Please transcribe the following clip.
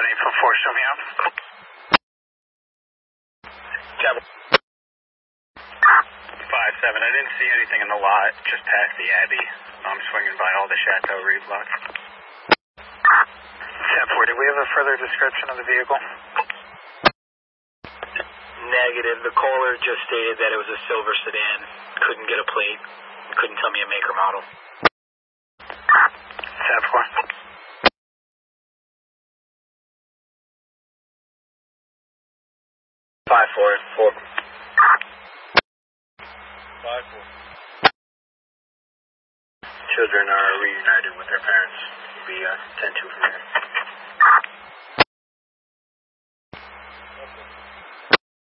844, show me up. Chapel. 5-7, I didn't see anything in the lot, just past the Abbey. I'm swinging by all the Chateau Reed lots. 10-4, did we have a further description of the vehicle? Negative. The caller just stated that it was a silver sedan. Couldn't get a plate. Couldn't tell me a make or model. 10-4. 5-4. 5-4. Children are reunited with their parents. Will be 10-2 from here.